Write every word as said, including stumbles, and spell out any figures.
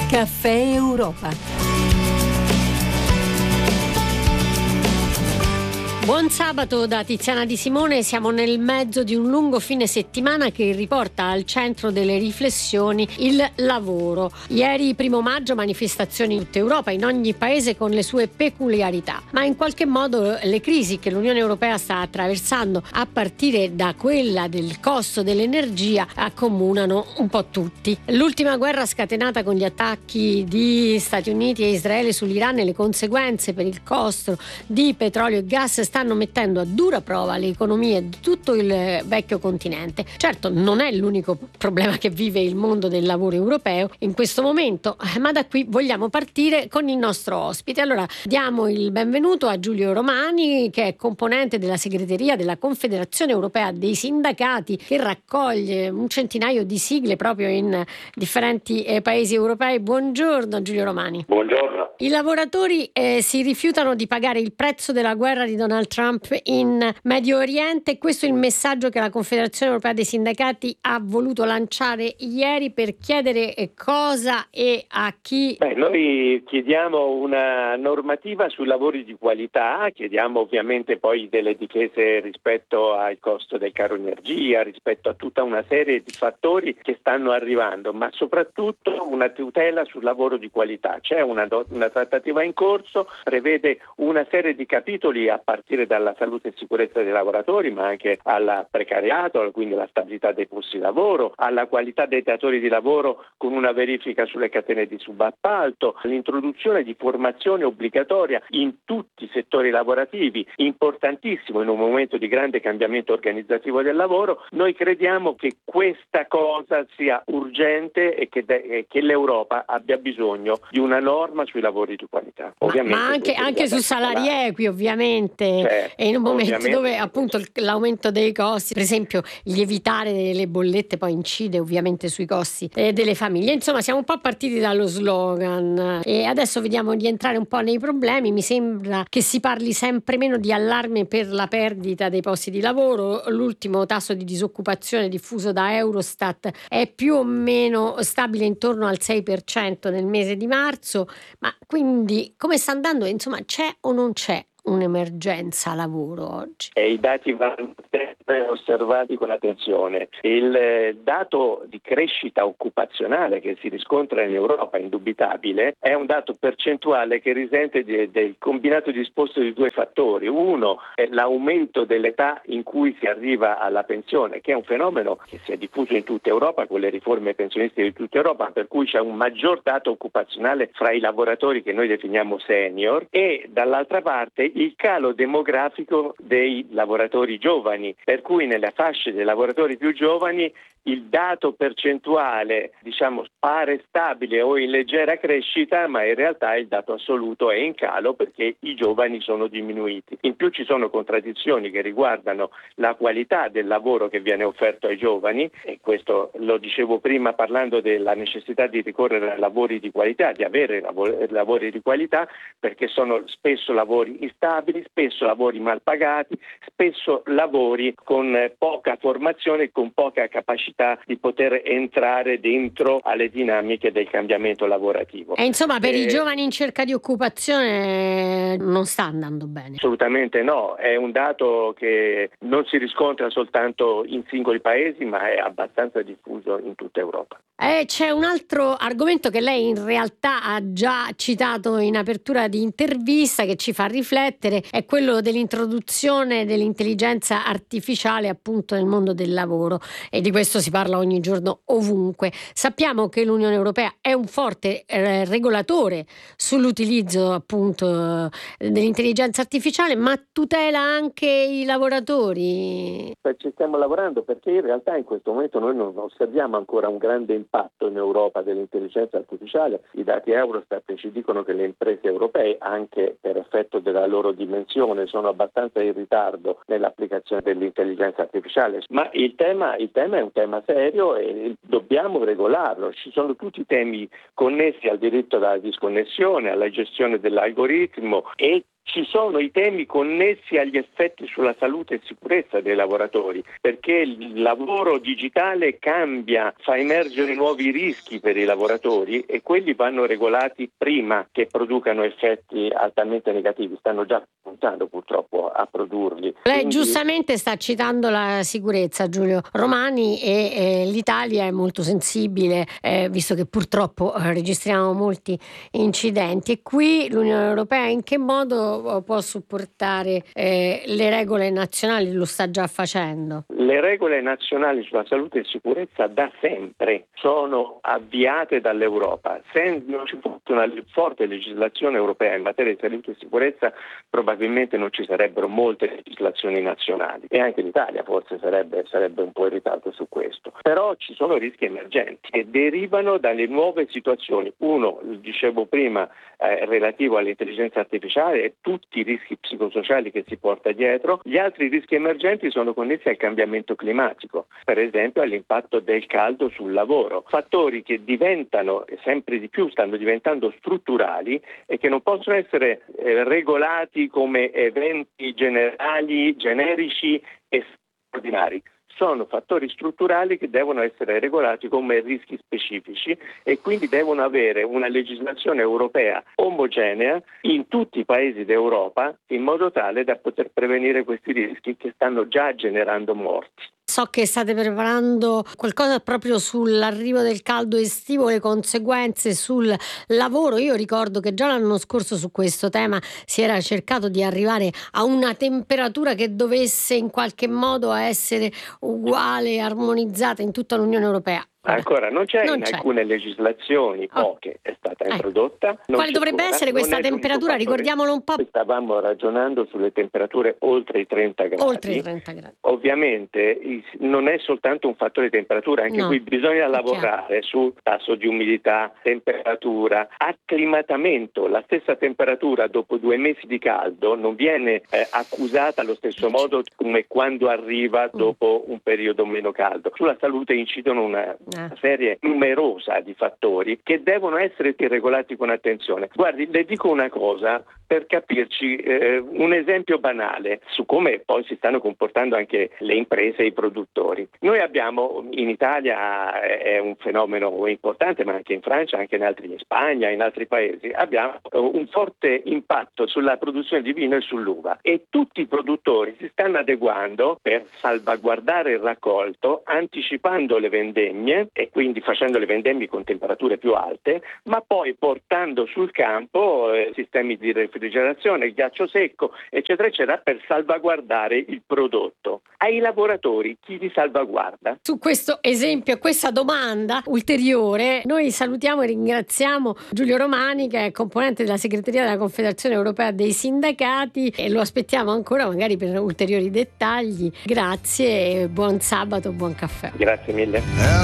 Caffè Europa. Buon sabato da Tiziana Di Simone, siamo nel mezzo di un lungo fine settimana che riporta al centro delle riflessioni il lavoro. Ieri primo maggio manifestazioni in tutta Europa, in ogni paese con le sue peculiarità, ma in qualche modo le crisi che l'Unione Europea sta attraversando, a partire da quella del costo dell'energia, accomunano un po' tutti. L'ultima guerra scatenata con gli attacchi di Stati Uniti e Israele sull'Iran e le conseguenze per il costo di petrolio e gas stanno mettendo a dura prova le economie di tutto il vecchio continente. Certo, non è l'unico problema che vive il mondo del lavoro europeo in questo momento, ma da qui vogliamo partire con il nostro ospite. Allora diamo il benvenuto a Giulio Romani, che è componente della segreteria della Confederazione Europea dei Sindacati, che raccoglie un centinaio di sigle proprio in differenti eh, paesi europei. Buongiorno Giulio Romani. Buongiorno. I lavoratori eh, si rifiutano di pagare il prezzo della guerra di Donald Trump in Medio Oriente. Questo è il messaggio che la Confederazione Europea dei Sindacati ha voluto lanciare ieri per chiedere cosa e a chi. Beh, noi chiediamo una normativa sui lavori di qualità, chiediamo ovviamente poi delle difese rispetto al costo del caro energia, rispetto a tutta una serie di fattori che stanno arrivando, ma soprattutto una tutela sul lavoro di qualità. C'è una, una trattativa in corso, prevede una serie di capitoli a partire dalla salute e sicurezza dei lavoratori, ma anche al precariato, quindi alla stabilità dei posti di lavoro, alla qualità dei datori di lavoro con una verifica sulle catene di subappalto, l'introduzione di formazione obbligatoria in tutti i settori lavorativi, importantissimo in un momento di grande cambiamento organizzativo del lavoro. Noi crediamo che questa cosa sia urgente e che, de- e che l'Europa abbia bisogno di una norma sui lavori di qualità. Ovviamente, ma, ma anche, anche su salari equi, ovviamente. Cioè, e in un momento ovviamente dove appunto l'aumento dei costi, per esempio lievitare le bollette poi incide ovviamente sui costi eh, delle famiglie. Insomma, siamo un po' partiti dallo slogan e adesso vediamo di entrare un po' nei problemi. Mi sembra che si parli sempre meno di allarme per la perdita dei posti di lavoro. L'ultimo tasso di disoccupazione diffuso da Eurostat è più o meno stabile intorno al sei per cento nel mese di marzo, ma quindi come sta andando? Insomma, c'è o non c'è un'emergenza lavoro oggi? E i dati vanno sempre osservati con attenzione. Il dato di crescita occupazionale che si riscontra in Europa, indubitabile, è un dato percentuale che risente di, del combinato disposto di due fattori. Uno è l'aumento dell'età in cui si arriva alla pensione, che è un fenomeno che si è diffuso in tutta Europa con le riforme pensionistiche di tutta Europa, per cui c'è un maggior dato occupazionale fra i lavoratori che noi definiamo senior, e dall'altra parte il calo demografico dei lavoratori giovani, per cui nelle fasce dei lavoratori più giovani il dato percentuale, diciamo, pare stabile o in leggera crescita, ma in realtà il dato assoluto è in calo perché i giovani sono diminuiti. In più ci sono contraddizioni che riguardano la qualità del lavoro che viene offerto ai giovani, e questo lo dicevo prima parlando della necessità di ricorrere a lavori di qualità, di avere lavori di qualità, perché sono spesso lavori instabili, spesso lavori mal pagati, spesso lavori con poca formazione e con poca capacità di poter entrare dentro alle dinamiche del cambiamento lavorativo. E insomma per eh, i giovani in cerca di occupazione non sta andando bene? Assolutamente no, è un dato che non si riscontra soltanto in singoli paesi, ma è abbastanza diffuso in tutta Europa. Eh, c'è un altro argomento che lei in realtà ha già citato in apertura di intervista, che ci fa riflettere, è quello dell'introduzione dell'intelligenza artificiale appunto nel mondo del lavoro, e di questo si parla ogni giorno ovunque. Sappiamo che l'Unione Europea è un forte eh, regolatore sull'utilizzo appunto dell'intelligenza artificiale, ma tutela anche i lavoratori. Ci stiamo lavorando perché in realtà in questo momento noi non osserviamo ancora un grande impatto in Europa dell'intelligenza artificiale. I dati Eurostat ci dicono che le imprese europee, anche per effetto della loro dimensione, sono abbastanza in ritardo nell'applicazione dell'intelligenza artificiale, ma il tema, il tema è un tema serio e dobbiamo regolarlo. Ci sono tutti i temi connessi al diritto alla disconnessione, alla gestione dell'algoritmo e ci sono i temi connessi agli effetti sulla salute e sicurezza dei lavoratori, perché il lavoro digitale cambia, fa emergere nuovi rischi per i lavoratori e quelli vanno regolati prima che producano effetti altamente negativi. Stanno già puntando purtroppo a produrli. Lei Quindi... giustamente sta citando la sicurezza, Giulio Romani, e eh, l'Italia è molto sensibile, eh, visto che purtroppo eh, registriamo molti incidenti, e qui l'Unione Europea in che modo può supportare eh, le regole nazionali? Lo sta già facendo? Le regole nazionali sulla salute e sicurezza da sempre sono avviate dall'Europa. Se non ci fosse una forte legislazione europea in materia di salute e sicurezza, probabilmente non ci sarebbero molte legislazioni nazionali, e anche l'Italia forse sarebbe, sarebbe un po' in ritardo su questo. Però ci sono rischi emergenti che derivano dalle nuove situazioni. Uno, dicevo prima, eh, relativo all'intelligenza artificiale e tutti i rischi psicosociali che si porta dietro. Gli altri rischi emergenti sono connessi al cambiamento climatico, per esempio all'impatto del caldo sul lavoro, fattori che diventano sempre di più, stanno diventando strutturali e che non possono essere eh, regolati come eventi generali, generici e straordinari. Sono fattori strutturali che devono essere regolati come rischi specifici e quindi devono avere una legislazione europea omogenea in tutti i paesi d'Europa, in modo tale da poter prevenire questi rischi che stanno già generando morti. So che state preparando qualcosa proprio sull'arrivo del caldo estivo, le conseguenze sul lavoro. Io ricordo che già l'anno scorso su questo tema si era cercato di arrivare a una temperatura che dovesse in qualche modo essere uguale, armonizzata in tutta l'Unione Europea. Ancora non c'è non in c'è. alcune legislazioni, poche, è stata ecco. introdotta. Quale dovrebbe essere questa temperatura? Ricordiamolo un po'. Stavamo ragionando sulle temperature oltre i trenta gradi. Oltre i trenta gradi. Ovviamente non è soltanto un fattore di temperatura, anche no. qui bisogna lavorare su tasso di umidità, temperatura, acclimatamento. La stessa temperatura dopo due mesi di caldo non viene eh, accusata allo stesso modo come quando arriva dopo un periodo meno caldo. Sulla salute incidono una una serie numerosa di fattori che devono essere regolati con attenzione. Guardi, le dico una cosa per capirci, eh, un esempio banale su come poi si stanno comportando anche le imprese e i produttori. Noi abbiamo in Italia, è un fenomeno importante, ma anche in Francia, anche in altri, in Spagna, in altri paesi, abbiamo un forte impatto sulla produzione di vino e sull'uva, e tutti i produttori si stanno adeguando per salvaguardare il raccolto, anticipando le vendemmie e quindi facendo le vendemmie con temperature più alte, ma poi portando sul campo eh, sistemi di refrigerazione, ghiaccio secco, eccetera, eccetera, per salvaguardare il prodotto. Ai lavoratori chi li salvaguarda? Su questo esempio, questa domanda ulteriore, noi salutiamo e ringraziamo Giulio Romani, che è componente della segreteria della Confederazione Europea dei Sindacati, e lo aspettiamo ancora magari per ulteriori dettagli. Grazie e buon sabato, buon caffè. Grazie mille.